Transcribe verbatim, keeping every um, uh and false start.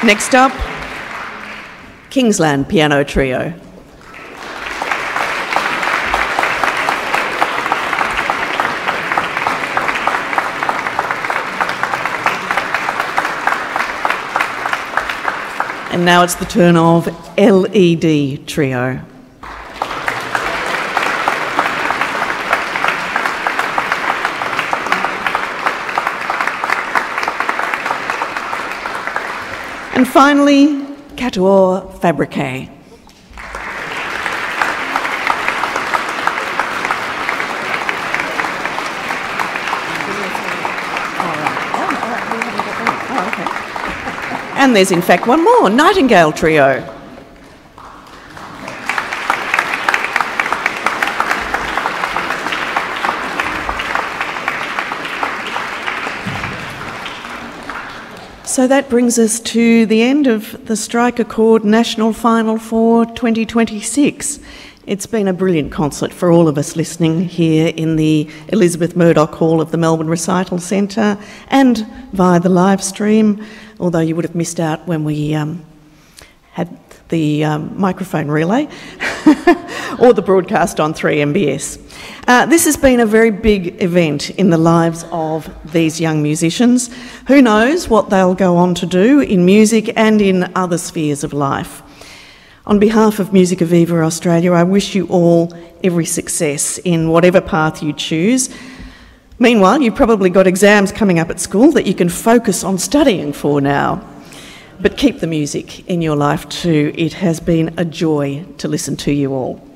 Next up, Kingsland Piano Trio. And now it's the turn of L E D Trio. And finally, Quatuor Fabrique. And there's in fact one more, Nightingale Trio. So that brings us to the end of the Strike a Chord National Final for twenty twenty-six. It's been a brilliant concert for all of us listening here in the Elizabeth Murdoch Hall of the Melbourne Recital Centre and via the live stream, although you would have missed out when we um, had the um, microphone relay or the broadcast on three M B S. Uh, this has been a very big event in the lives of these young musicians. Who knows what they'll go on to do in music and in other spheres of life. On behalf of Musica Viva Australia, I wish you all every success in whatever path you choose. Meanwhile, you've probably got exams coming up at school that you can focus on studying for now. But keep the music in your life too. It has been a joy to listen to you all.